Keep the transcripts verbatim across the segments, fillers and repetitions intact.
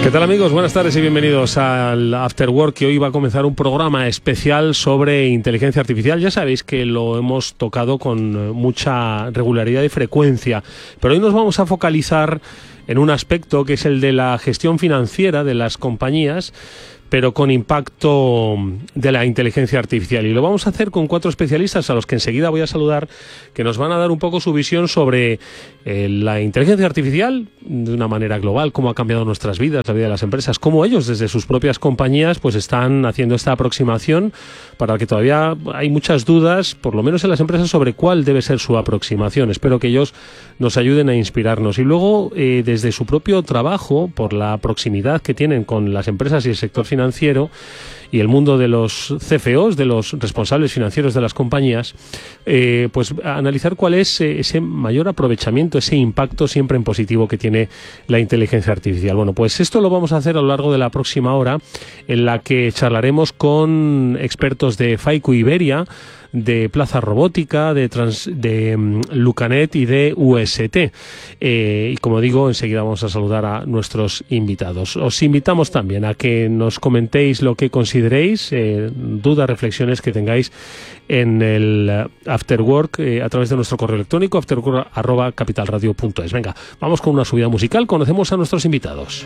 ¿Qué tal, amigos? Buenas tardes y bienvenidos al After Work, que hoy va a comenzar un programa especial sobre inteligencia artificial. Ya sabéis que lo hemos tocado con mucha regularidad y frecuencia, pero hoy nos vamos a focalizar en un aspecto que es el de la gestión financiera de las compañías, pero con impacto de la inteligencia artificial. Y lo vamos a hacer con cuatro especialistas a los que enseguida voy a saludar, que nos van a dar un poco su visión sobre eh, la inteligencia artificial de una manera global, cómo ha cambiado nuestras vidas, la vida de las empresas, cómo ellos desde sus propias compañías pues están haciendo esta aproximación, para que todavía hay muchas dudas, por lo menos en las empresas, sobre cuál debe ser su aproximación. Espero que ellos nos ayuden a inspirarnos. Y luego, eh, desde su propio trabajo, por la proximidad que tienen con las empresas y el sector financiero, financiero y el mundo de los C F Os, de los responsables financieros de las compañías, eh, pues analizar cuál es eh, ese mayor aprovechamiento, ese impacto siempre en positivo que tiene la inteligencia artificial. Bueno, pues esto lo vamos a hacer a lo largo de la próxima hora, en la que charlaremos con expertos de Faiku Iberia, de Plaza Robótica, de, Trans, de um, Lucanet y de U S T. Eh, y como digo, enseguida vamos a saludar a nuestros invitados. Os invitamos también a que nos comentéis lo que consideréis, eh, dudas, reflexiones que tengáis en el After Work eh, a través de nuestro correo electrónico afterwork arroba capitalradio punto es. Venga, vamos con una subida musical, conocemos a nuestros invitados.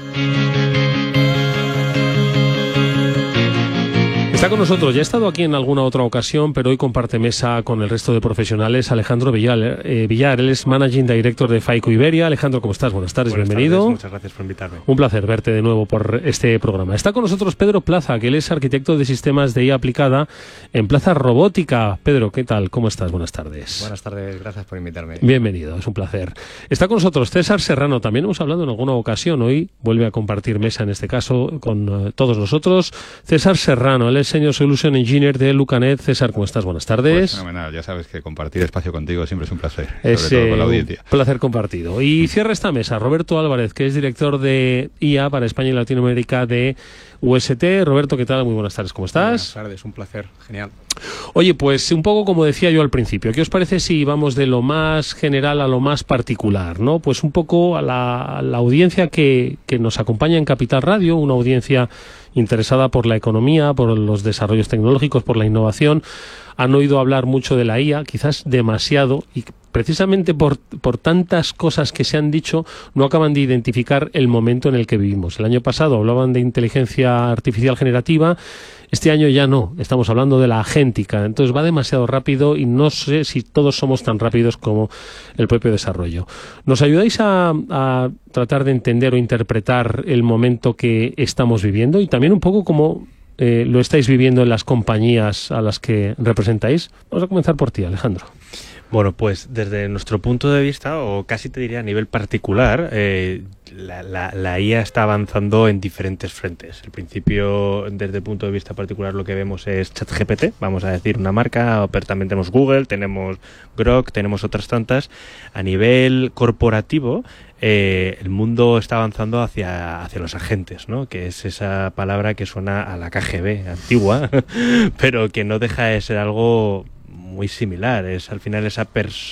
Está con nosotros, ya ha estado aquí en alguna otra ocasión, pero hoy comparte mesa con el resto de profesionales, Alejandro Villar. Eh, Villar, él es Managing Director de Faiku Iberia. Alejandro, ¿cómo estás? Buenas tardes, Buenas bienvenido. Tardes, muchas gracias por invitarme. Un placer verte de nuevo por este programa. Está con nosotros Pedro Plaza, que él es arquitecto de sistemas de I A aplicada en Plaza Robótica. Pedro, ¿qué tal? ¿Cómo estás? Buenas tardes. Buenas tardes, gracias por invitarme. Bienvenido, es un placer. Está con nosotros César Serrano, también hemos hablado en alguna ocasión, hoy vuelve a compartir mesa en este caso con uh, todos nosotros. César Serrano, él es Senior Solution Engineer de Lucanet. César, ¿cómo estás? Buenas tardes. Pues fenomenal, ya sabes que compartir espacio contigo siempre es un placer, es, sobre todo con la eh, audiencia. Un placer compartido. Y cierra esta mesa Roberto Álvarez, que es director de I A para España y Latinoamérica de U S T. Roberto, ¿qué tal? Muy buenas tardes, ¿cómo estás? Buenas tardes, un placer, genial. Oye, pues un poco como decía yo al principio, ¿qué os parece si vamos de lo más general a lo más particular, ¿no? Pues un poco a la, a la audiencia que, que nos acompaña en Capital Radio, una audiencia interesada por la economía, por los desarrollos tecnológicos, por la innovación. Han oído hablar mucho de la I A, quizás demasiado, y precisamente por, por tantas cosas que se han dicho, no acaban de identificar el momento en el que vivimos. El año pasado hablaban de inteligencia artificial generativa, este año ya no, estamos hablando de la agéntica, entonces va demasiado rápido y no sé si todos somos tan rápidos como el propio desarrollo. ¿Nos ayudáis a, a tratar de entender o interpretar el momento que estamos viviendo y también un poco cómo eh, lo estáis viviendo en las compañías a las que representáis? Vamos a comenzar por ti, Alejandro. Bueno, pues desde nuestro punto de vista, o casi te diría a nivel particular, eh, la, la, la I A está avanzando en diferentes frentes. Al principio, desde el punto de vista particular, lo que vemos es ChatGPT, vamos a decir una marca, pero también tenemos Google, tenemos Grok, tenemos otras tantas. A nivel corporativo, eh, el mundo está avanzando hacia, hacia los agentes, ¿no? Que es esa palabra que suena a la K G B antigua, pero que no deja de ser algo muy similar. Es al final esa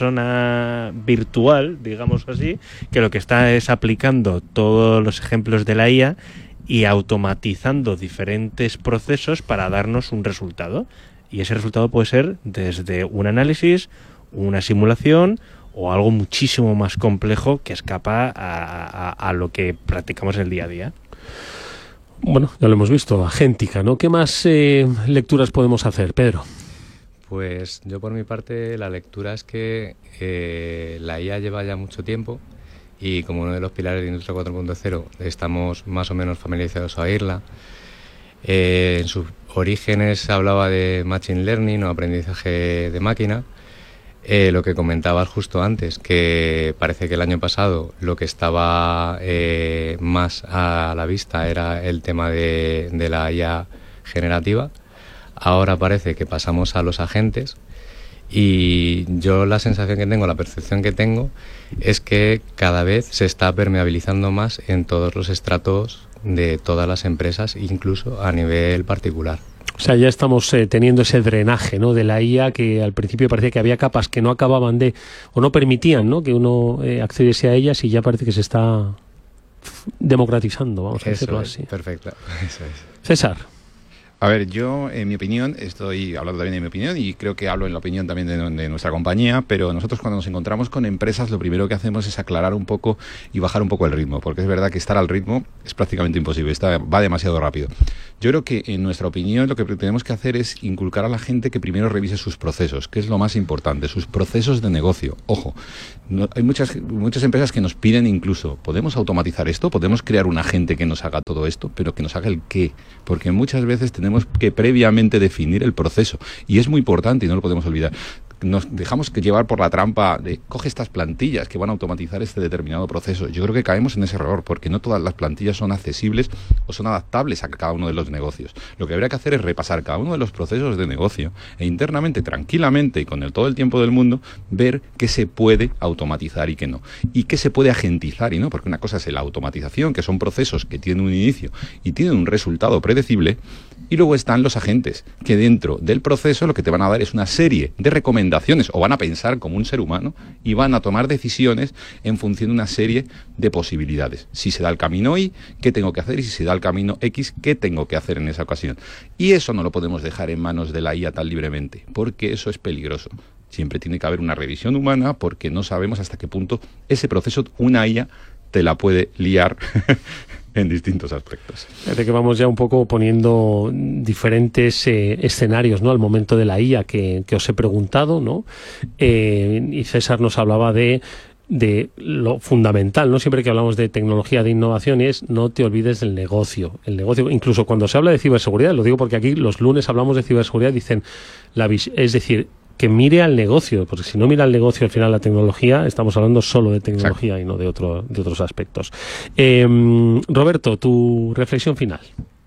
persona virtual, digamos así, que lo que está es aplicando todos los ejemplos de la I A y automatizando diferentes procesos para darnos un resultado. Y ese resultado puede ser desde un análisis, una simulación o algo muchísimo más complejo que escapa a, a, a lo que practicamos el día a día. Bueno, ya lo hemos visto, agéntica, ¿no? ¿Qué más eh, lecturas podemos hacer, Pedro? Pues yo por mi parte la lectura es que eh, la I A lleva ya mucho tiempo y como uno de los pilares de Industria cuatro punto cero estamos más o menos familiarizados a oírla. Eh, en sus orígenes se hablaba de Machine Learning o aprendizaje de máquina. Eh, lo que comentabas justo antes, que parece que el año pasado lo que estaba eh, más a la vista era el tema de, de la I A generativa. Ahora parece que pasamos a los agentes y yo la sensación que tengo, la percepción que tengo es que cada vez se está permeabilizando más en todos los estratos de todas las empresas, incluso a nivel particular. O sea, ya estamos eh, teniendo ese drenaje, ¿no?, de la I A, que al principio parecía que había capas que no acababan de, o no permitían, ¿no?, que uno eh, accediese a ellas, y ya parece que se está democratizando, vamos a Eso decirlo es, así. perfecto. Eso es. César. A ver, yo, en mi opinión, estoy hablando también de mi opinión y creo que hablo en la opinión también de, de nuestra compañía, pero nosotros cuando nos encontramos con empresas lo primero que hacemos es aclarar un poco y bajar un poco el ritmo, porque es verdad que estar al ritmo es prácticamente imposible, está, va demasiado rápido. Yo creo que, en nuestra opinión, lo que tenemos que hacer es inculcar a la gente que primero revise sus procesos, que es lo más importante, sus procesos de negocio. Ojo, no, hay muchas, muchas empresas que nos piden incluso, ¿podemos automatizar esto? ¿Podemos crear un agente que nos haga todo esto? Pero que nos haga el qué, porque muchas veces tenemos que previamente definir el proceso y es muy importante y no lo podemos olvidar. Nos dejamos que llevar por la trampa de coge estas plantillas que van a automatizar este determinado proceso. Yo creo que caemos en ese error porque no todas las plantillas son accesibles o son adaptables a cada uno de los negocios. Lo que habría que hacer es repasar cada uno de los procesos de negocio e internamente, tranquilamente y con el, todo el tiempo del mundo, ver qué se puede automatizar y qué no. Y qué se puede agentizar y no, porque una cosa es la automatización, que son procesos que tienen un inicio y tienen un resultado predecible, y luego están los agentes, que dentro del proceso lo que te van a dar es una serie de recomendaciones, o van a pensar como un ser humano, y van a tomar decisiones en función de una serie de posibilidades. Si se da el camino Y, ¿qué tengo que hacer? Y si se da el camino X, ¿qué tengo que hacer en esa ocasión? Y eso no lo podemos dejar en manos de la I A tan libremente, porque eso es peligroso. Siempre tiene que haber una revisión humana, porque no sabemos hasta qué punto ese proceso, una I A, te la puede liar en distintos aspectos. Fíjate que vamos ya un poco poniendo diferentes eh, escenarios, ¿no? Al momento de la I A que, que os he preguntado, ¿no? Eh, y César nos hablaba de de lo fundamental, ¿no? Siempre que hablamos de tecnología, de innovación, es no te olvides del negocio. El negocio, incluso cuando se habla de ciberseguridad, lo digo porque aquí los lunes hablamos de ciberseguridad, dicen, la vis- es decir, que mire al negocio, porque si no mira al negocio al final la tecnología, estamos hablando solo de tecnología Exacto. y no de otro de otros aspectos. Eh, Roberto, tu reflexión final.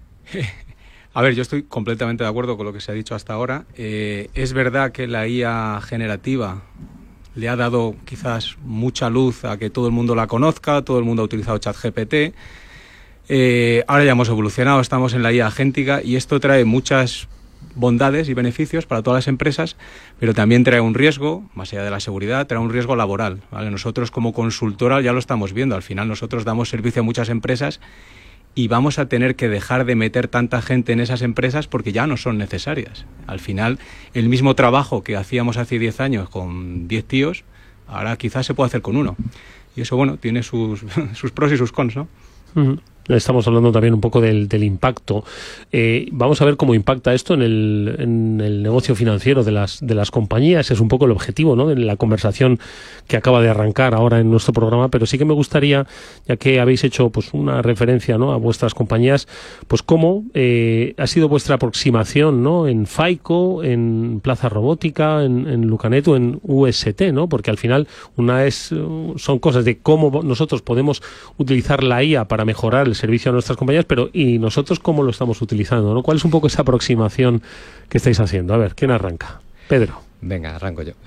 A ver, yo estoy completamente de acuerdo con lo que se ha dicho hasta ahora. Eh, es verdad que la I A generativa le ha dado quizás mucha luz a que todo el mundo la conozca, todo el mundo ha utilizado ChatGPT. Eh, ahora ya hemos evolucionado, estamos en la I A agéntica y esto trae muchas bondades y beneficios para todas las empresas, pero también trae un riesgo, más allá de la seguridad, trae un riesgo laboral, ¿vale? Nosotros como consultora ya lo estamos viendo, al final nosotros damos servicio a muchas empresas y vamos a tener que dejar de meter tanta gente en esas empresas porque ya no son necesarias. Al final, el mismo trabajo que hacíamos hace diez años con diez tíos, ahora quizás se puede hacer con uno. Y eso, bueno, tiene sus, sus pros y sus cons, ¿no? Uh-huh. Estamos hablando también un poco del, del impacto. Eh, vamos a ver cómo impacta esto en el, en el negocio financiero de las, de las compañías. Es un poco el objetivo, ¿no?, de la conversación que acaba de arrancar ahora en nuestro programa, pero sí que me gustaría, ya que habéis hecho pues una referencia, ¿no?, a vuestras compañías, pues cómo eh, ha sido vuestra aproximación, ¿no?, en Faico, en Plaza Robótica, en, en Lucanet o en U S T, ¿no?, porque al final una es son cosas de cómo nosotros podemos utilizar la I A para mejorar el servicio a nuestras compañías, pero ¿y nosotros cómo lo estamos utilizando, ¿no? ¿Cuál es un poco esa aproximación que estáis haciendo? A ver, ¿quién arranca? Pedro. Venga, arranco yo.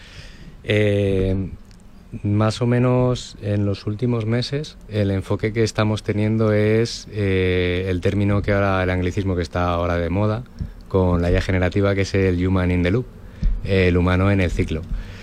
Eh, más o menos en los últimos meses el enfoque que estamos teniendo es eh, el término que ahora, el anglicismo que está ahora de moda con la I A generativa, que es el human in the loop, el humano en el ciclo.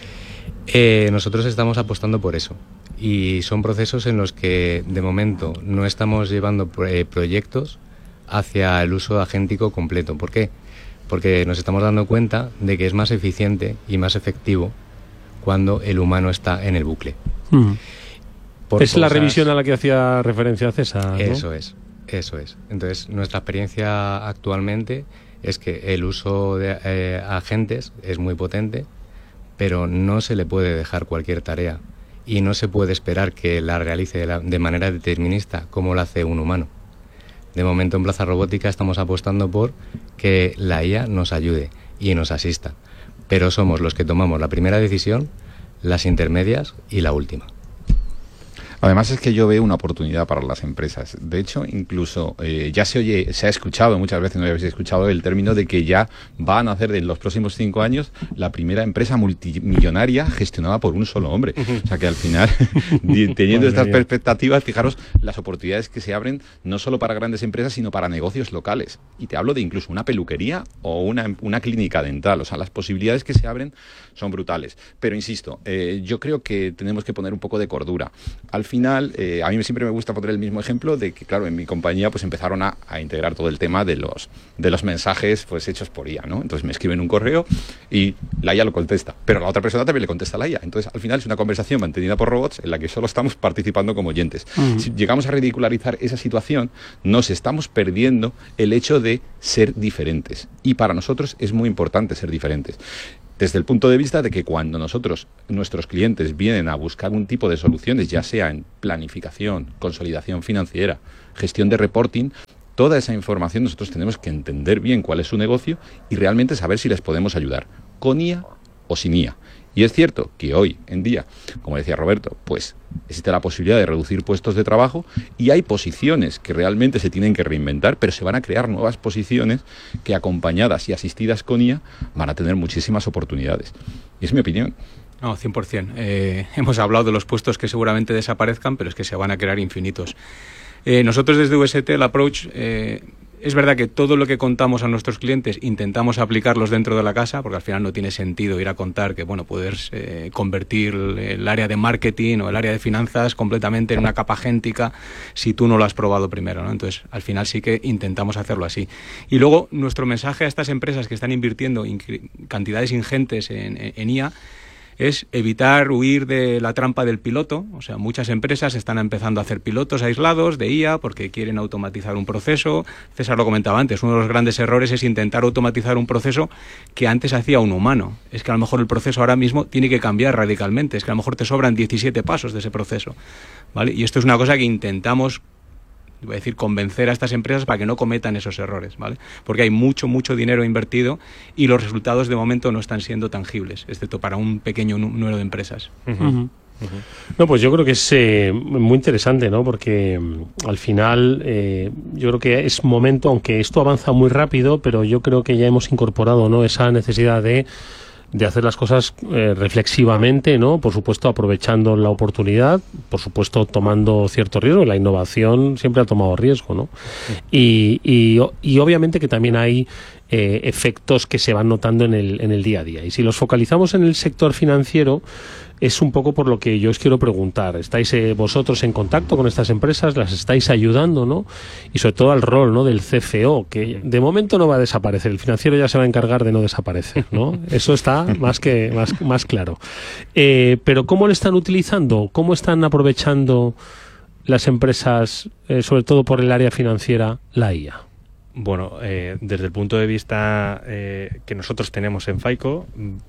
Eh, nosotros estamos apostando por eso. Y son procesos en los que, de momento, no estamos llevando eh, proyectos hacia el uso agéntico completo. ¿Por qué? Porque nos estamos dando cuenta de que es más eficiente y más efectivo cuando el humano está en el bucle. Mm. Es cosas... la revisión a la que hacía referencia César, ¿no? Eso es, eso es. Entonces, nuestra experiencia actualmente es que el uso de eh, agentes es muy potente, pero no se le puede dejar cualquier tarea. Y no se puede esperar que la realice de, la, de manera determinista como lo hace un humano. De momento en Plaza Robótica estamos apostando por que la I A nos ayude y nos asista, pero somos los que tomamos la primera decisión, las intermedias y la última. Además es que yo veo una oportunidad para las empresas. De hecho, incluso eh, ya se oye, se ha escuchado, muchas veces no habéis escuchado el término de que ya van a hacer en los próximos cinco años la primera empresa multimillonaria gestionada por un solo hombre. O sea que al final, teniendo estas perspectivas, fijaros las oportunidades que se abren no solo para grandes empresas, sino para negocios locales. Y te hablo de incluso una peluquería o una, una clínica dental. O sea, las posibilidades que se abren son brutales. Pero insisto, eh, yo creo que tenemos que poner un poco de cordura. Al final, eh, a mí siempre me gusta poner el mismo ejemplo de que, claro, en mi compañía pues empezaron a, a integrar todo el tema de los, de los mensajes pues hechos por I A, ¿no? Entonces me escriben un correo y la I A lo contesta, pero la otra persona también le contesta a la I A. Entonces, al final es una conversación mantenida por robots en la que solo estamos participando como oyentes. Uh-huh. Si llegamos a ridicularizar esa situación, nos estamos perdiendo el hecho de ser diferentes. Y para nosotros es muy importante ser diferentes. Desde el punto de vista de que cuando nosotros, nuestros clientes vienen a buscar un tipo de soluciones, ya sea en planificación, consolidación financiera, gestión de reporting, toda esa información nosotros tenemos que entender bien cuál es su negocio y realmente saber si les podemos ayudar, con I A o sin I A. Y es cierto que hoy en día, como decía Roberto, pues existe la posibilidad de reducir puestos de trabajo y hay posiciones que realmente se tienen que reinventar, pero se van a crear nuevas posiciones que, acompañadas y asistidas con I A, van a tener muchísimas oportunidades. Y es mi opinión. No, cien por ciento. Eh, hemos hablado de los puestos que seguramente desaparezcan, pero es que se van a crear infinitos. Eh, nosotros desde U S T, el approach... Eh, Es verdad que todo lo que contamos a nuestros clientes intentamos aplicarlos dentro de la casa, porque al final no tiene sentido ir a contar que, bueno, puedes eh, convertir el área de marketing o el área de finanzas completamente en una capa agéntica si tú no lo has probado primero, ¿no? Entonces, al final sí que intentamos hacerlo así. Y luego, nuestro mensaje a estas empresas que están invirtiendo in- cantidades ingentes en, en, en I A es evitar huir de la trampa del piloto. O sea, muchas empresas están empezando a hacer pilotos aislados de I A porque quieren automatizar un proceso. César lo comentaba antes, uno de los grandes errores es intentar automatizar un proceso que antes hacía un humano. Es que a lo mejor el proceso ahora mismo tiene que cambiar radicalmente, es que a lo mejor te sobran diecisiete pasos de ese proceso, ¿vale? Y esto es una cosa que intentamos, voy a decir, convencer a estas empresas para que no cometan esos errores, ¿vale? Porque hay mucho, mucho dinero invertido y los resultados de momento no están siendo tangibles, excepto para un pequeño número de empresas. Uh-huh. Uh-huh. No, pues yo creo que es eh, muy interesante, ¿no? Porque um, al final eh, yo creo que es momento, aunque esto avanza muy rápido, pero yo creo que ya hemos incorporado, ¿no?, esa necesidad de de hacer las cosas eh, reflexivamente, ¿no? Por supuesto, aprovechando la oportunidad, por supuesto, tomando cierto riesgo. La innovación siempre ha tomado riesgo, ¿no? Y, y, y obviamente que también hay eh, efectos que se van notando en el, en el día a día. Y si los focalizamos en el sector financiero, es un poco por lo que yo os quiero preguntar. ¿Estáis eh, vosotros en contacto con estas empresas? ¿Las estáis ayudando, no? Y sobre todo al rol, ¿no?, del C F O, que de momento no va a desaparecer. El financiero ya se va a encargar de no desaparecer, ¿no? Eso está más que más, más claro. Eh, pero ¿cómo lo están utilizando? ¿Cómo están aprovechando las empresas, eh, sobre todo por el área financiera, la I A? Bueno, eh, desde el punto de vista eh, que nosotros tenemos en FICO,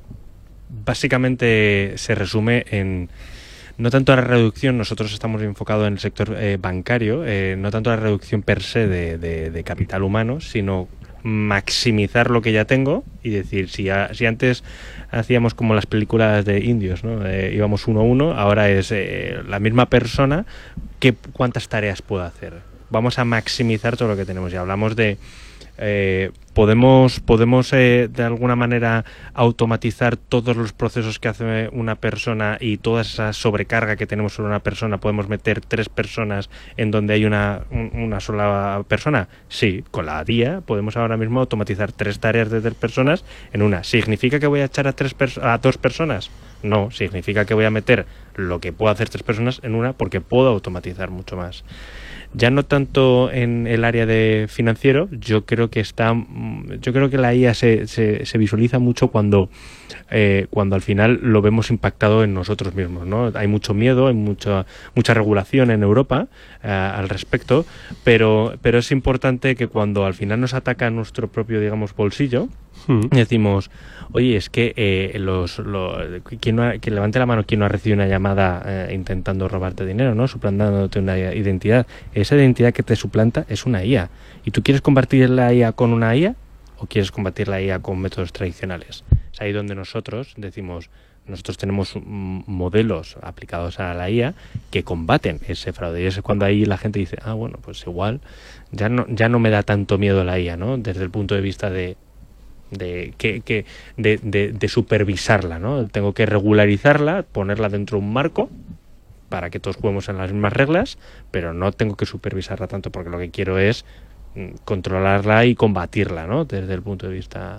básicamente se resume en no tanto a la reducción. Nosotros estamos enfocados en el sector eh, bancario, eh, no tanto a la reducción per se de, de, de capital humano, sino maximizar lo que ya tengo y decir, si, a, si antes hacíamos como las películas de indios, ¿no? Eh, íbamos uno a uno, ahora es eh, la misma persona, ¿qué, ¿cuántas tareas puedo hacer? Vamos a maximizar todo lo que tenemos y hablamos de Eh, podemos podemos eh, de alguna manera automatizar todos los procesos que hace una persona y toda esa sobrecarga que tenemos sobre una persona. Podemos meter tres personas en donde hay una un, una sola persona. Sí, con la I A podemos ahora mismo automatizar tres tareas de tres personas en una. ¿Significa que voy a echar a tres pers- a dos personas? No, significa que voy a meter lo que puedo hacer tres personas en una porque puedo automatizar mucho más. Ya no tanto en el área de financiero, yo creo que está, yo creo que la I A se, se, se visualiza mucho cuando, eh, cuando al final lo vemos impactado en nosotros mismos, ¿no? Hay mucho miedo, hay mucha, mucha regulación en Europa eh, al respecto, pero, pero es importante que cuando al final nos ataca nuestro propio, digamos, bolsillo, mm. decimos, oye, es que eh, los, los ¿quién no ha, que levante la mano quien no ha recibido una llamada eh, intentando robarte dinero, ¿no? Suplantándote una identidad. Esa identidad que te suplanta es una I A. ¿Y tú quieres combatir la I A con una I A o quieres combatir la I A con métodos tradicionales? Es ahí donde nosotros decimos, nosotros tenemos modelos aplicados a la I A que combaten ese fraude. Y es cuando ahí la gente dice, ah, bueno, pues igual ya no, ya no me da tanto miedo la I A, ¿no? Desde el punto de vista de de que, que de, de, de supervisarla, ¿no? Tengo que regularizarla, ponerla dentro de un marco para que todos juguemos en las mismas reglas, pero no tengo que supervisarla tanto porque lo que quiero es controlarla y combatirla, ¿no? Desde el punto de vista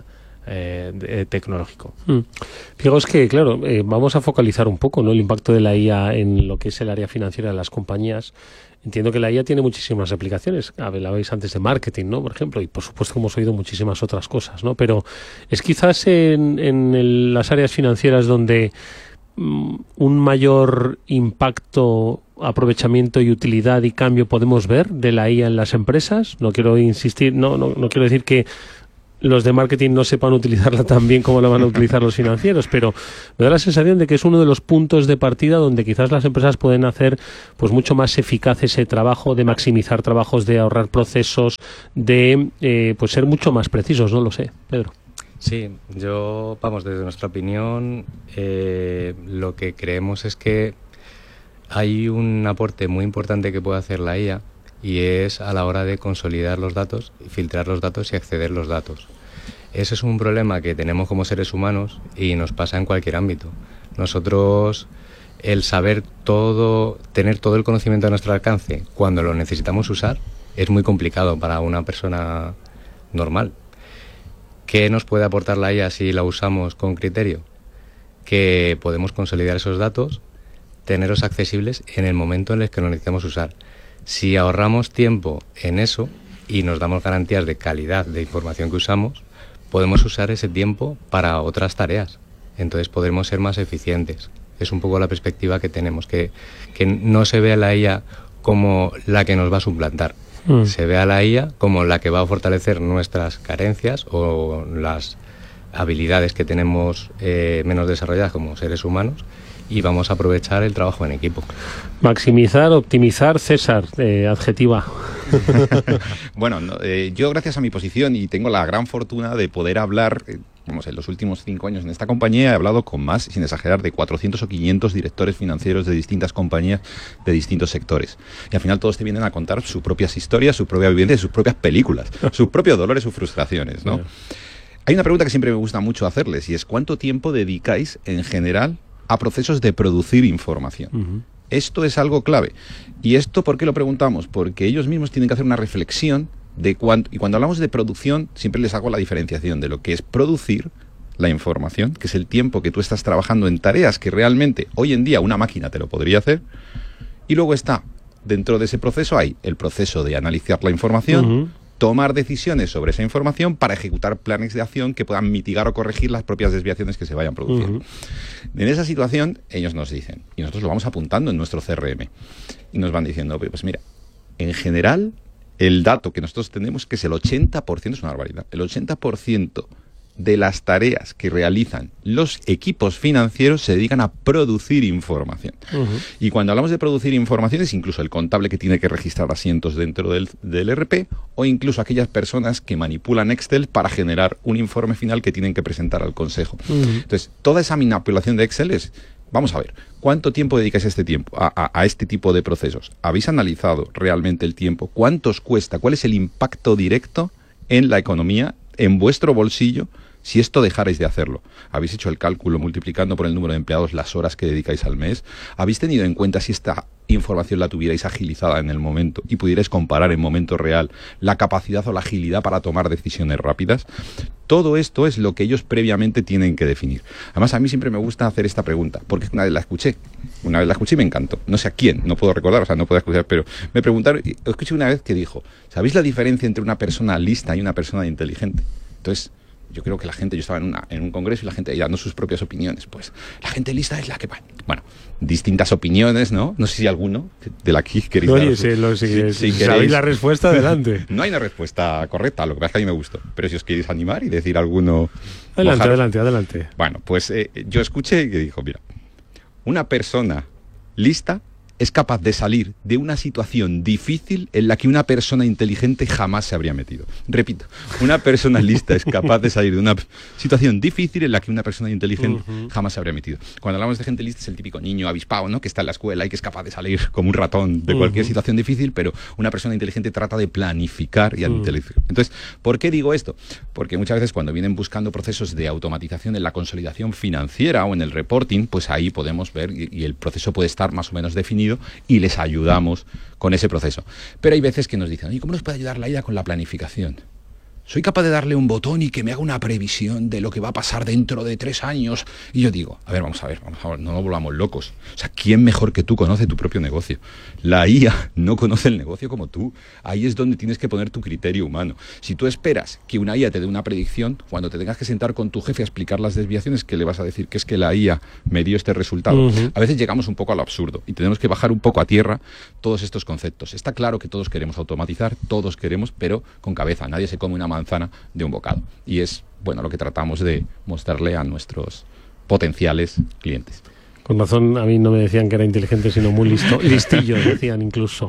eh, de, tecnológico. Mm. Fijaos que, claro, eh, vamos a focalizar un poco, ¿no?, el impacto de la I A en lo que es el área financiera de las compañías. Entiendo que la I A tiene muchísimas aplicaciones. Hablabais antes de marketing, ¿no?, por ejemplo, y por supuesto hemos oído muchísimas otras cosas, ¿no? Pero es quizás en, en el, las áreas financieras donde mm, un mayor impacto, aprovechamiento y utilidad y cambio podemos ver de la I A en las empresas. No quiero insistir, no, no, no quiero decir que los de marketing no sepan utilizarla tan bien como la van a utilizar los financieros, pero me da la sensación de que es uno de los puntos de partida donde quizás las empresas pueden hacer pues mucho más eficaz ese trabajo, de maximizar trabajos, de ahorrar procesos, de eh, pues ser mucho más precisos. No lo sé, Pedro. Sí, yo, vamos, desde nuestra opinión, eh, lo que creemos es que hay un aporte muy importante que puede hacer la I A, y es a la hora de consolidar los datos, filtrar los datos y acceder a los datos. Ese es un problema que tenemos como seres humanos y nos pasa en cualquier ámbito. Nosotros, el saber todo, tener todo el conocimiento a nuestro alcance cuando lo necesitamos usar, es muy complicado para una persona normal. ¿Qué nos puede aportar la I A si la usamos con criterio? Que podemos consolidar esos datos, tenerlos accesibles en el momento en el que los necesitamos usar. Si ahorramos tiempo en eso y nos damos garantías de calidad de información que usamos, podemos usar ese tiempo para otras tareas. Entonces podremos ser más eficientes. Es un poco la perspectiva que tenemos, que, que no se ve a la I A como la que nos va a suplantar. Mm. Se ve a la I A como la que va a fortalecer nuestras carencias o las habilidades que tenemos eh, menos desarrolladas como seres humanos, y vamos a aprovechar el trabajo en equipo. Maximizar, optimizar, César, eh, adjetiva. Bueno, no, eh, yo gracias a mi posición y tengo la gran fortuna de poder hablar, eh, vamos, en los últimos cinco años en esta compañía he hablado con más, sin exagerar, de cuatrocientos o quinientos directores financieros de distintas compañías de distintos sectores. Y al final todos te vienen a contar sus propias historias, su propia vivencia, sus propias películas, sus propios dolores, sus frustraciones, ¿no? Yeah. Hay una pregunta que siempre me gusta mucho hacerles, y es ¿cuánto tiempo dedicáis en general a procesos de producir información? Uh-huh. Esto es algo clave. ¿Y esto por qué lo preguntamos? Porque ellos mismos tienen que hacer una reflexión de cuánto, y cuando hablamos de producción siempre les hago la diferenciación de lo que es producir la información, que es el tiempo que tú estás trabajando en tareas que realmente hoy en día una máquina te lo podría hacer, y luego está, dentro de ese proceso hay el proceso de analizar la información, uh-huh, tomar decisiones sobre esa información para ejecutar planes de acción que puedan mitigar o corregir las propias desviaciones que se vayan produciendo. Uh-huh. En esa situación, ellos nos dicen, y nosotros lo vamos apuntando en nuestro C R M, y nos van diciendo, pues mira, en general, el dato que nosotros tenemos que es el ochenta por ciento, es una barbaridad, el ochenta por ciento de las tareas que realizan los equipos financieros se dedican a producir información. Uh-huh. Y cuando hablamos de producir información es incluso el contable que tiene que registrar asientos dentro del, del R P, o incluso aquellas personas que manipulan Excel para generar un informe final que tienen que presentar al consejo. Uh-huh. Entonces, toda esa manipulación de Excel es, vamos a ver, ¿cuánto tiempo dedicáis este tiempo a, a, a este tipo de procesos? ¿Habéis analizado realmente el tiempo? ¿Cuánto os cuesta? ¿Cuál es el impacto directo en la economía, en vuestro bolsillo, si esto dejarais de hacerlo? ¿Habéis hecho el cálculo multiplicando por el número de empleados las horas que dedicáis al mes? ¿Habéis tenido en cuenta si esta información la tuvierais agilizada en el momento y pudierais comparar en momento real la capacidad o la agilidad para tomar decisiones rápidas? Todo esto es lo que ellos previamente tienen que definir. Además, a mí siempre me gusta hacer esta pregunta, porque una vez la escuché, una vez la escuché y me encantó. No sé a quién, no puedo recordar, o sea, no puedo escuchar, pero me preguntaron, escuché una vez que dijo, ¿sabéis la diferencia entre una persona lista y una persona inteligente? Entonces, yo creo que la gente, yo estaba en, una, en un congreso y la gente dando sus propias opiniones, pues la gente lista es la que va. Bueno, distintas opiniones, ¿no? No sé si alguno de la que queréis Oye, dar. sí, lo, si, si, si si sabéis la respuesta, adelante. No hay una respuesta correcta, lo que pasa es que a mí me gustó. Pero si os queréis animar y decir alguno... Adelante, mojaros. adelante, adelante. Bueno, pues eh, yo escuché que dijo, mira, una persona lista es capaz de salir de una situación difícil en la que una persona inteligente jamás se habría metido. Repito, una persona lista es capaz de salir de una situación difícil en la que una persona inteligente uh-huh. jamás se habría metido. Cuando hablamos de gente lista es el típico niño avispado, ¿no?, que está en la escuela y que es capaz de salir como un ratón de cualquier uh-huh. situación difícil, pero una persona inteligente trata de planificar y uh-huh. analizar. Entonces, ¿por qué digo esto? Porque muchas veces cuando vienen buscando procesos de automatización en la consolidación financiera o en el reporting, pues ahí podemos ver y, y el proceso puede estar más o menos definido y les ayudamos con ese proceso. Pero hay veces que nos dicen, ¿y cómo nos puede ayudar la I A con la planificación? soy capaz de darle un botón y que me haga una previsión de lo que va a pasar dentro de tres años. Y yo digo, a ver, vamos a ver, vamos a ver, no nos volvamos locos. O sea, ¿quién mejor que tú conoce tu propio negocio? La I A no conoce el negocio como tú. Ahí es donde tienes que poner tu criterio humano. Si tú esperas que una I A te dé una predicción, cuando te tengas que sentar con tu jefe a explicar las desviaciones, ¿qué le vas a decir? Que es que la I A me dio este resultado. Uh-huh. A veces llegamos un poco a lo absurdo y tenemos que bajar un poco a tierra todos estos conceptos. Está claro que todos queremos automatizar, todos queremos, pero con cabeza. Nadie se come una manzana de un bocado. Y es, bueno, lo que tratamos de mostrarle a nuestros potenciales clientes. Con razón, a mí no me decían que era inteligente, sino muy listo, listillo, decían incluso.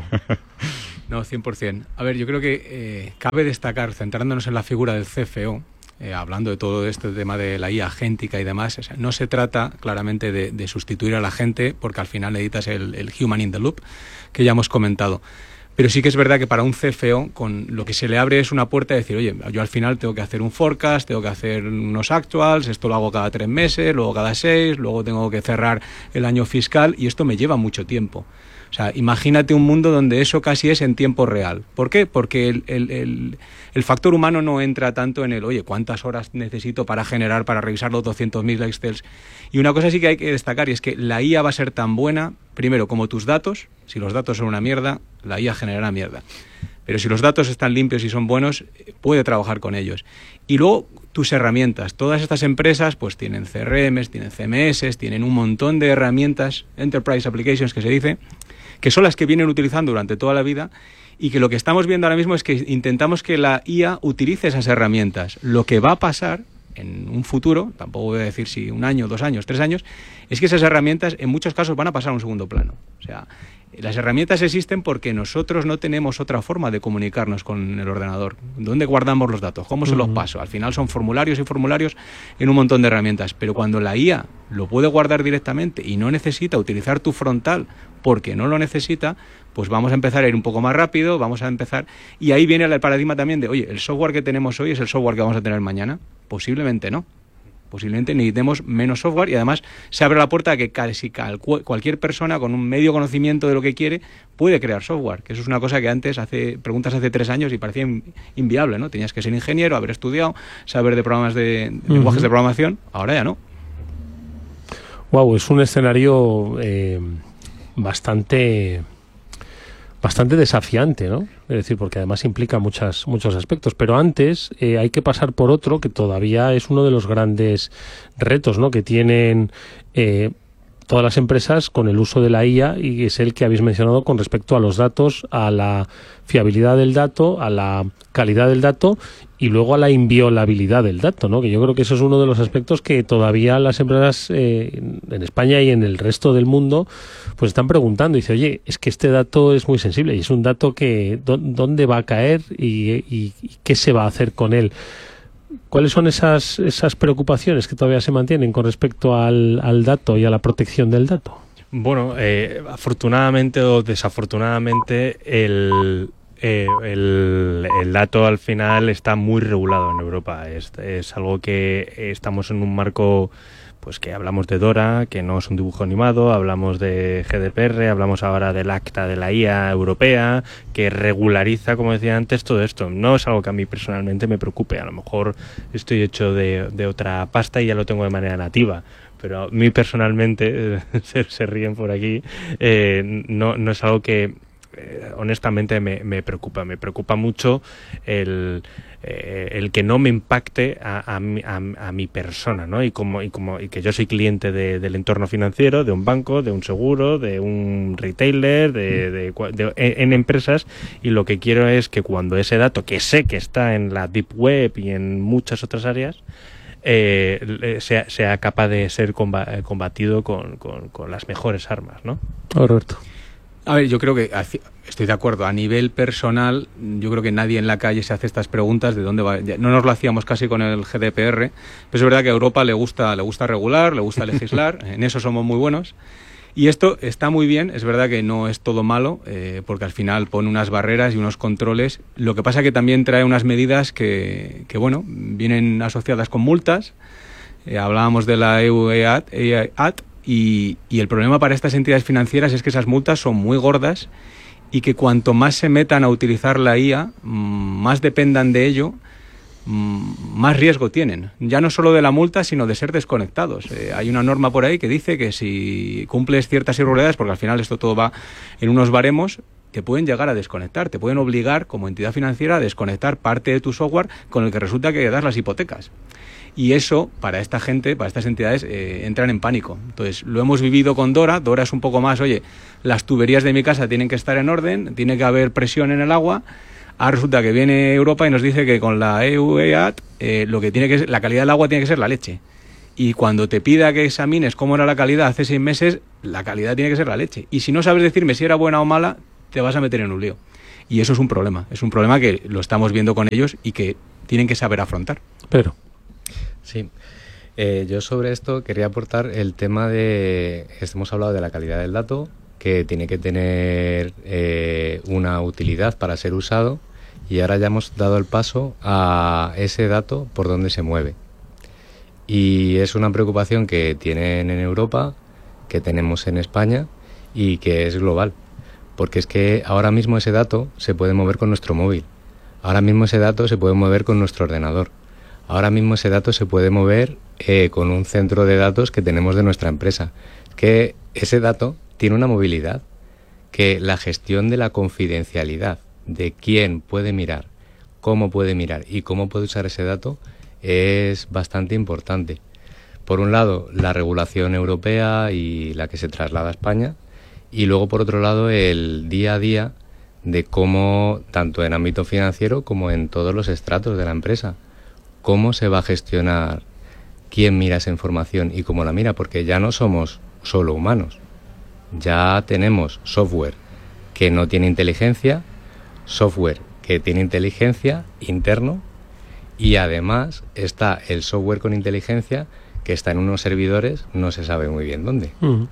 No, cien por ciento. A ver, yo creo que eh, cabe destacar, centrándonos en la figura del C F O, eh, hablando de todo este tema de la I A agéntica y demás, o sea, no se trata claramente de, de sustituir a la gente, porque al final necesitas el, el human in the loop, que ya hemos comentado. Pero sí que es verdad que para un C F O, con lo que se le abre es una puerta de decir, oye, yo al final tengo que hacer un forecast, tengo que hacer unos actuals, esto lo hago cada tres meses, luego cada seis, luego tengo que cerrar el año fiscal y esto me lleva mucho tiempo. O sea, imagínate un mundo donde eso casi es en tiempo real. ¿Por qué? Porque el, el, el, el factor humano no entra tanto en el, oye, ¿cuántas horas necesito para generar, para revisar los doscientos mil Excels? Y una cosa sí que hay que destacar y es que la I A va a ser tan buena, primero, como tus datos. Si los datos son una mierda, la I A generará mierda. Pero si los datos están limpios y son buenos, puede trabajar con ellos. Y luego tus herramientas. Todas estas empresas pues tienen C R Ms, tienen C M S, tienen un montón de herramientas, Enterprise Applications que se dice, que son las que vienen utilizando durante toda la vida y que lo que estamos viendo ahora mismo es que intentamos que la I A utilice esas herramientas. Lo que va a pasar en un futuro, tampoco voy a decir si un año, dos años, tres años, es que esas herramientas en muchos casos van a pasar a un segundo plano. O sea, las herramientas existen porque nosotros no tenemos otra forma de comunicarnos con el ordenador. ¿Dónde guardamos los datos? ¿Cómo se los paso? Al final son formularios y formularios en un montón de herramientas. Pero cuando la I A lo puede guardar directamente y no necesita utilizar tu frontal porque no lo necesita, pues vamos a empezar a ir un poco más rápido, vamos a empezar... Y ahí viene el paradigma también de, oye, ¿el software que tenemos hoy es el software que vamos a tener mañana? Posiblemente no. Posiblemente necesitemos menos software y además se abre la puerta a que casi cualquier persona con un medio conocimiento de lo que quiere puede crear software, que eso es una cosa que antes, hace preguntas hace tres años y parecía inviable, ¿no? Tenías que ser ingeniero, haber estudiado, saber de programas de, de uh-huh. lenguajes de programación, ahora ya no. Wow, es un escenario eh, bastante... bastante desafiante, ¿no? Es decir, porque además implica muchas, muchos aspectos. Pero antes eh, hay que pasar por otro que todavía es uno de los grandes retos, ¿no? Que tienen eh, todas las empresas con el uso de la I A, y es el que habéis mencionado con respecto a los datos, a la fiabilidad del dato, a la calidad del dato y luego a la inviolabilidad del dato, ¿no? Que yo creo que eso es uno de los aspectos que todavía las empresas eh, en España y en el resto del mundo pues están preguntando. Dice, oye, es que este dato es muy sensible y es un dato que ¿dónde va a caer y, y, y qué se va a hacer con él? ¿Cuáles son esas, esas preocupaciones que todavía se mantienen con respecto al, al dato y a la protección del dato? Bueno, eh, afortunadamente o desafortunadamente el... Eh, el, el dato al final está muy regulado en Europa. Es, es algo que estamos en un marco, pues que hablamos de DORA, que no es un dibujo animado, hablamos de G D P R, hablamos ahora del acta de la I A europea, que regulariza, como decía antes, todo esto. No es algo que a mí personalmente me preocupe. A lo mejor estoy hecho de, de otra pasta y ya lo tengo de manera nativa. Pero a mí personalmente, se, se ríen por aquí, eh, no, no es algo que Eh, honestamente me, me preocupa, me preocupa mucho el, eh, el que no me impacte a, a, mi, a, a mi persona, ¿no? Y como, y como y que yo soy cliente de, del entorno financiero, de un banco, de un seguro, de un retailer, de, de, de, de en, en empresas, y lo que quiero es que cuando ese dato, que sé que está en la deep web y en muchas otras áreas, eh, sea, sea capaz de ser combatido con, con, con las mejores armas, ¿no? Roberto. A ver, yo creo que estoy de acuerdo. A nivel personal, yo creo que nadie en la calle se hace estas preguntas de dónde va. No nos lo hacíamos casi con el G D P R, pero es verdad que a Europa le gusta, le gusta regular, le gusta legislar, en eso somos muy buenos. Y esto está muy bien, es verdad que no es todo malo, eh, porque al final pone unas barreras y unos controles. Lo que pasa que también trae unas medidas que, que bueno, vienen asociadas con multas. Eh, hablábamos de la E U A T, Y, y el problema para estas entidades financieras es que esas multas son muy gordas y que cuanto más se metan a utilizar la I A, más dependan de ello, más riesgo tienen, ya no solo de la multa, sino de ser desconectados. Eh, hay una norma por ahí que dice que si cumples ciertas irregularidades, porque al final esto todo va en unos baremos, te pueden llegar a desconectar, te pueden obligar como entidad financiera a desconectar parte de tu software con el que resulta que das las hipotecas. Y eso, para esta gente, para estas entidades, eh, entran en pánico. Entonces, lo hemos vivido con Dora. Dora es un poco más, oye, las tuberías de mi casa tienen que estar en orden, tiene que haber presión en el agua. Ahora resulta que viene Europa y nos dice que con la E U E A T eh, lo que tiene que ser, la calidad del agua tiene que ser la leche. Y cuando te pida que examines cómo era la calidad hace seis meses, la calidad tiene que ser la leche. Y si no sabes decirme si era buena o mala, te vas a meter en un lío. Y eso es un problema. Es un problema que lo estamos viendo con ellos y que tienen que saber afrontar. Pero Sí, eh, yo sobre esto quería aportar el tema de, hemos hablado de la calidad del dato, que tiene que tener eh, una utilidad para ser usado, y ahora ya hemos dado el paso a ese dato por donde se mueve. Y es una preocupación que tienen en Europa, que tenemos en España y que es global, porque es que ahora mismo ese dato se puede mover con nuestro móvil, ahora mismo ese dato se puede mover con nuestro ordenador. Ahora mismo ese dato se puede mover eh, con un centro de datos que tenemos de nuestra empresa. Que ese dato tiene una movilidad, que la gestión de la confidencialidad de quién puede mirar, cómo puede mirar y cómo puede usar ese dato es bastante importante. Por un lado, la regulación europea y la que se traslada a España, y luego, por otro lado, el día a día de cómo, tanto en ámbito financiero como en todos los estratos de la empresa, cómo se va a gestionar quién mira esa información y cómo la mira, porque ya no somos solo humanos, ya tenemos software que no tiene inteligencia, software que tiene inteligencia interno, y además está el software con inteligencia que está en unos servidores, no se sabe muy bien dónde. Uh-huh.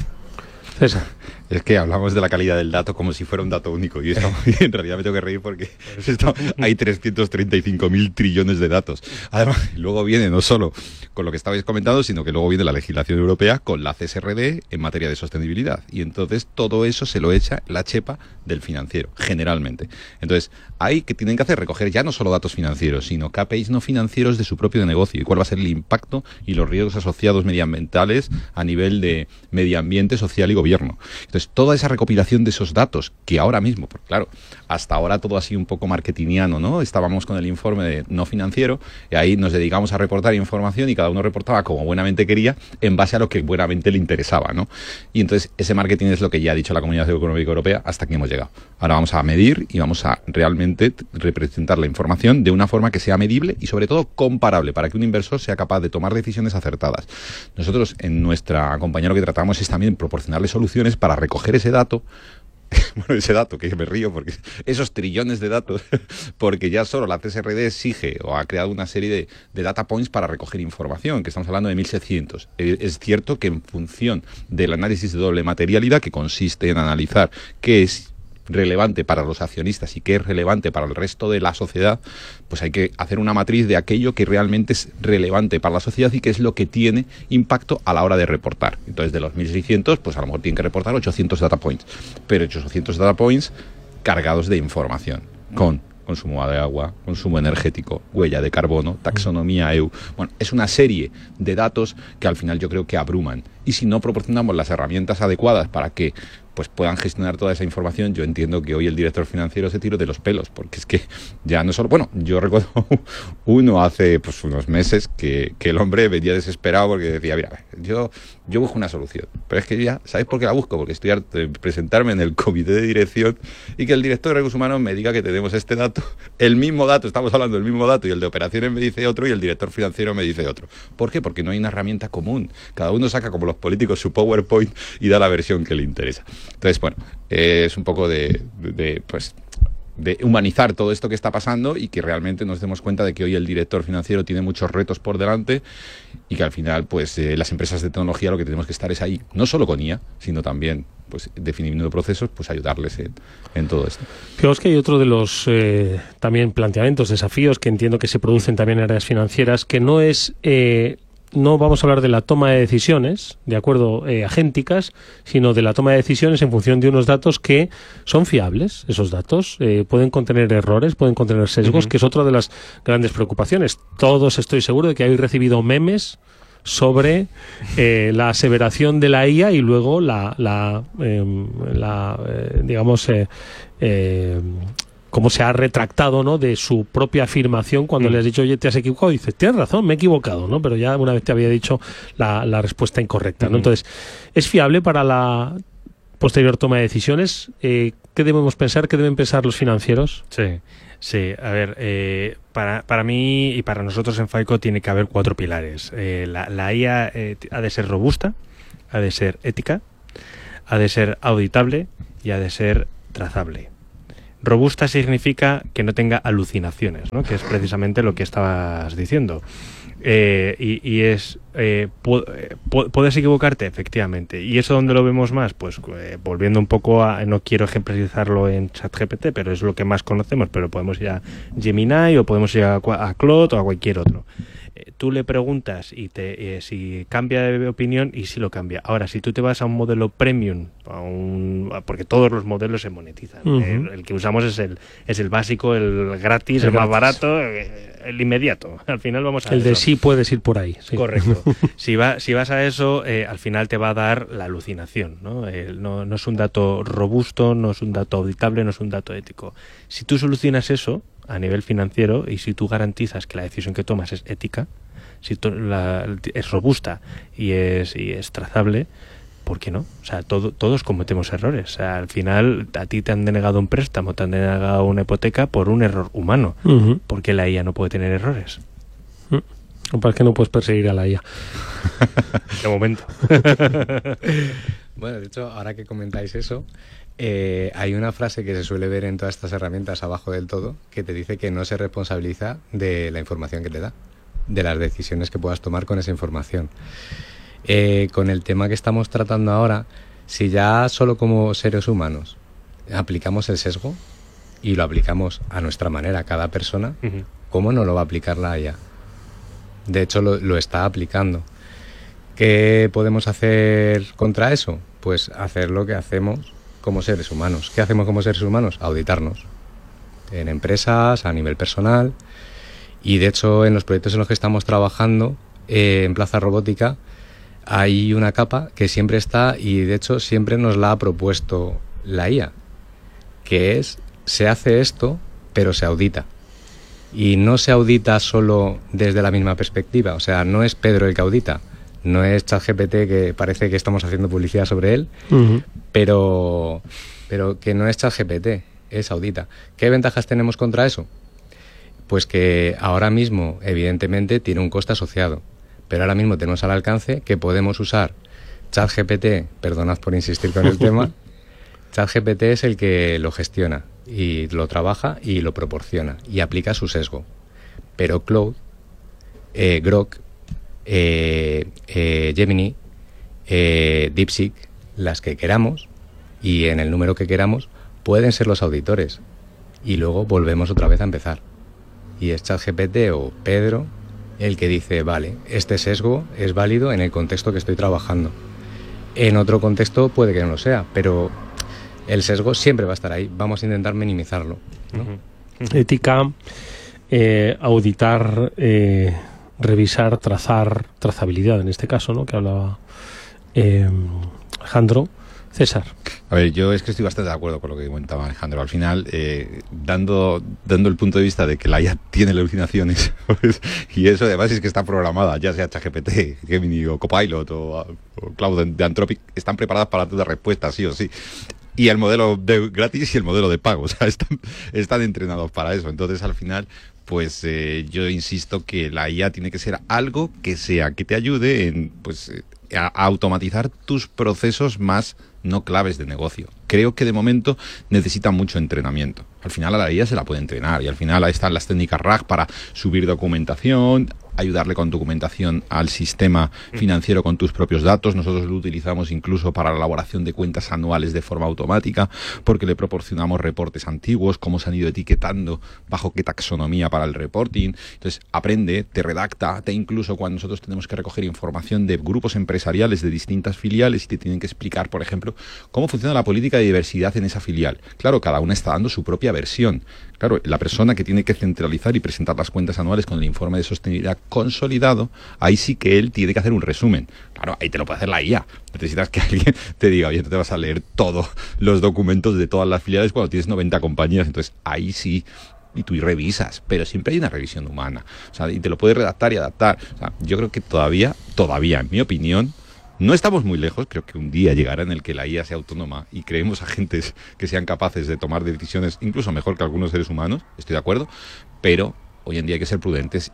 César. Es que hablamos de la calidad del dato como si fuera un dato único, y eso, en realidad me tengo que reír porque esto, hay trescientos treinta y cinco mil trillones de datos. Además, luego viene no solo con lo que estabais comentando, sino que luego viene la legislación europea con la C S R D en materia de sostenibilidad. Y entonces todo eso se lo echa la chepa del financiero, generalmente. Entonces, hay que tienen que hacer recoger ya no solo datos financieros, sino K P Is no financieros de su propio negocio y cuál va a ser el impacto y los riesgos asociados medioambientales a nivel de medio ambiente, social y gobierno. Entonces, toda esa recopilación de esos datos, que ahora mismo, porque claro, hasta ahora todo ha sido un poco marketingiano, ¿no? Estábamos con el informe de no financiero, y ahí nos dedicamos a reportar información y cada uno reportaba como buenamente quería, en base a lo que buenamente le interesaba, ¿no? Y entonces ese marketing es lo que ya ha dicho la Comunidad Económica Europea, hasta aquí hemos llegado. Ahora vamos a medir y vamos a realmente representar la información de una forma que sea medible y sobre todo comparable, para que un inversor sea capaz de tomar decisiones acertadas. Nosotros en nuestra compañía lo que tratamos es también proporcionarle soluciones para recoger ese dato, bueno, ese dato, que me río porque esos trillones de datos, porque ya solo la C S R D exige o ha creado una serie de, de data points para recoger información, que estamos hablando de mil seiscientos. Es cierto que en función del análisis de doble materialidad, que consiste en analizar qué es relevante para los accionistas y qué es relevante para el resto de la sociedad, pues hay que hacer una matriz de aquello que realmente es relevante para la sociedad y que es lo que tiene impacto a la hora de reportar. Entonces, de los mil seiscientos, pues a lo mejor tienen que reportar ochocientos data points, pero ochocientos data points cargados de información, con consumo de agua, consumo energético, huella de carbono, taxonomía E U. Bueno, es una serie de datos que al final yo creo que abruman. Y si no proporcionamos las herramientas adecuadas para que pues puedan gestionar toda esa información, yo entiendo que hoy el director financiero se tiró de los pelos, porque es que ya no solo... Bueno, yo recuerdo uno hace pues unos meses que, que el hombre venía desesperado porque decía, mira, yo, yo busco una solución, pero es que ya, ¿sabéis por qué la busco? Porque estoy harto de presentarme en el comité de dirección y que el director de recursos humanos me diga que tenemos este dato, el mismo dato, estamos hablando del mismo dato, y el de operaciones me dice otro y el director financiero me dice otro. ¿Por qué? Porque no hay una herramienta común. Cada uno saca, como los políticos, su PowerPoint y da la versión que le interesa. Entonces, bueno, eh, es un poco de, de, de, pues, de humanizar todo esto que está pasando y que realmente nos demos cuenta de que hoy el director financiero tiene muchos retos por delante y que al final, pues, eh, las empresas de tecnología lo que tenemos que estar es ahí, no solo con I A, sino también, pues, definiendo procesos, pues ayudarles en, en todo esto. Fijaos que hay otro de los eh, también planteamientos, desafíos que entiendo que se producen también en áreas financieras, que no es... Eh, no vamos a hablar de la toma de decisiones, de acuerdo, eh, agénticas, sino de la toma de decisiones en función de unos datos que son fiables. Esos datos eh, pueden contener errores, pueden contener sesgos, uh-huh. que es otra de las grandes preocupaciones. Todos estoy seguro de que habéis recibido memes sobre eh, la aseveración de la I A y luego la, la, eh, la eh, digamos, eh, eh, cómo se ha retractado, ¿no?, de su propia afirmación cuando mm. le has dicho, oye, te has equivocado, y dices, tienes razón, me he equivocado, ¿no? Pero ya una vez te había dicho la, la respuesta incorrecta, ¿no? Mm. Entonces, ¿es fiable para la posterior toma de decisiones? Eh, ¿Qué debemos pensar? ¿Qué deben pensar los financieros? Sí. Sí, a ver, eh, para, para mí y para nosotros en FICO tiene que haber cuatro pilares. Eh, la, la I A eh, ha de ser robusta, ha de ser ética, ha de ser auditable y ha de ser trazable. Robusta significa que no tenga alucinaciones, ¿no?, que es precisamente lo que estabas diciendo. Eh, y, y es eh, pu- pu- puedes equivocarte, efectivamente. ¿Y eso dónde lo vemos más? Pues eh, volviendo un poco a, no quiero ejemplarizarlo en ChatGPT, pero es lo que más conocemos, pero podemos ir a Gemini o podemos ir a, a Claude o a cualquier otro. Eh, tú le preguntas y te, eh, si cambia de opinión, y si lo cambia. Ahora, si tú te vas a un modelo premium, a un, porque todos los modelos se monetizan, uh-huh. el, el que usamos es el, es el básico, el gratis, el, el más barato, el inmediato. Al final vamos a el eso. De sí puedes ir por ahí. Sí. Correcto. si, va, si vas a eso, eh, al final te va a dar la alucinación, ¿no? Eh, no, no es un dato robusto, no es un dato auditable, no es un dato ético. Si tú solucionas eso a nivel financiero y si tú garantizas que la decisión que tomas es ética, si to- la, es robusta y es, y es trazable, ¿por qué no? O sea, todo, todos cometemos errores. O sea, al final a ti te han denegado un préstamo, te han denegado una hipoteca por un error humano. Uh-huh. ¿Por qué la I A no puede tener errores? Uh-huh. ¿O para qué no puedes perseguir a la I A? De momento. Bueno, de hecho, ahora que comentáis eso, eh, hay una frase que se suele ver en todas estas herramientas abajo del todo, que te dice que no se responsabiliza de la información que te da, de las decisiones que puedas tomar con esa información. Eh, con el tema que estamos tratando ahora, si ya solo como seres humanos aplicamos el sesgo y lo aplicamos a nuestra manera, a cada persona, uh-huh. ¿cómo no lo va a aplicar la I A? De hecho, lo, lo está aplicando. ¿Qué podemos hacer contra eso? Pues hacer lo que hacemos como seres humanos. ¿Qué hacemos como seres humanos? Auditarnos. En empresas, a nivel personal. Y de hecho, en los proyectos en los que estamos trabajando, eh, en Plaza Robótica, hay una capa que siempre está, y de hecho siempre nos la ha propuesto la I A, que es, se hace esto, pero se audita. Y no se audita solo desde la misma perspectiva, o sea, no es Pedro el que audita, no es ChatGPT, que parece que estamos haciendo publicidad sobre él, uh-huh. pero, pero que no es ChatGPT, es audita. ¿Qué ventajas tenemos contra eso? Pues que ahora mismo, evidentemente, tiene un coste asociado. Pero ahora mismo tenemos al alcance que podemos usar ChatGPT, perdonad por insistir con el tema, ChatGPT es el que lo gestiona y lo trabaja y lo proporciona y aplica su sesgo. Pero Claude, eh, Grok, eh, eh, Gemini, eh, DeepSeek, las que queramos y en el número que queramos, pueden ser los auditores. Y luego volvemos otra vez a empezar. Y es ChatGPT o Pedro el que dice, vale, este sesgo es válido en el contexto que estoy trabajando. En otro contexto puede que no lo sea, pero el sesgo siempre va a estar ahí. Vamos a intentar minimizarlo, ¿no? Uh-huh. Ética, eh, auditar, eh, revisar, trazar, trazabilidad en este caso, ¿no?, que hablaba eh, Alejandro. César. A ver, yo es que estoy bastante de acuerdo con lo que comentaba Alejandro. Al final, eh, dando dando el punto de vista de que la I A tiene alucinaciones, pues, y eso además es que está programada, ya sea ChatGPT, Gemini o Copilot o, o Cloud de Anthropic, están preparadas para dar respuestas, sí o sí. Y el modelo de gratis y el modelo de pago, o sea, están, están entrenados para eso. Entonces, al final, pues eh, yo insisto que la I A tiene que ser algo que sea, que te ayude en, pues, a, a automatizar tus procesos más no claves de negocio. Creo que de momento necesita mucho entrenamiento. Al final a la I A se la puede entrenar y al final ahí están las técnicas R A G para subir documentación, ayudarle con documentación al sistema financiero con tus propios datos. Nosotros lo utilizamos incluso para la elaboración de cuentas anuales de forma automática, porque le proporcionamos reportes antiguos, cómo se han ido etiquetando, bajo qué taxonomía para el reporting. Entonces aprende, te redacta, te incluso cuando nosotros tenemos que recoger información de grupos empresariales de distintas filiales y te tienen que explicar, por ejemplo, cómo funciona la política de diversidad en esa filial. Claro, cada una está dando su propia versión. Claro, la persona que tiene que centralizar y presentar las cuentas anuales con el informe de sostenibilidad consolidado, ahí sí que él tiene que hacer un resumen. Claro, ahí te lo puede hacer la I A. Necesitas que alguien te diga, oye, no te vas a leer todos los documentos de todas las filiales cuando tienes noventa compañías. Entonces, ahí sí, y tú revisas, pero siempre hay una revisión humana. O sea, y te lo puedes redactar y adaptar. O sea, yo creo que todavía, todavía, en mi opinión, no estamos muy lejos. Creo que un día llegará en el que la I A sea autónoma y creemos agentes que sean capaces de tomar decisiones incluso mejor que algunos seres humanos, estoy de acuerdo, pero hoy en día hay que ser prudentes